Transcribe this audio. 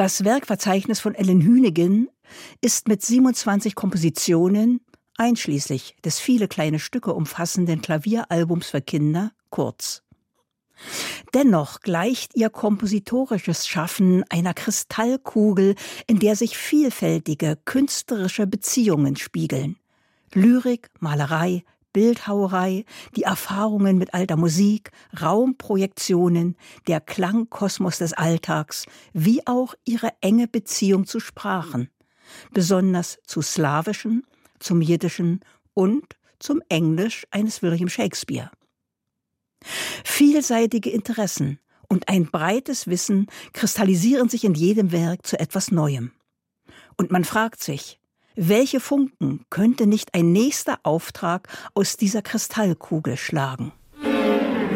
Das Werkverzeichnis von Ellen Hünigen ist mit 27 Kompositionen, einschließlich des viele kleine Stücke umfassenden Klavieralbums für Kinder, kurz. Dennoch gleicht ihr kompositorisches Schaffen einer Kristallkugel, in der sich vielfältige künstlerische Beziehungen spiegeln. Lyrik, Malerei, Bildhauerei, die Erfahrungen mit alter Musik, Raumprojektionen, der Klangkosmos des Alltags, wie auch ihre enge Beziehung zu Sprachen, besonders zu Slawischen, zum Jiddischen und zum Englisch eines William Shakespeare. Vielseitige Interessen und ein breites Wissen kristallisieren sich in jedem Werk zu etwas Neuem. Und man fragt sich, welche Funken könnte nicht ein nächster Auftrag aus dieser Kristallkugel schlagen?